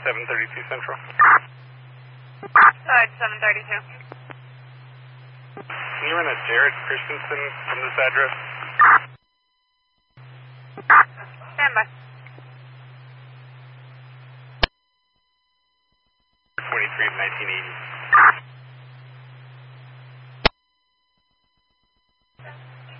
732 Central. 732. Can you run a Jared Christensen from this address? Stand by. 23 of 1980.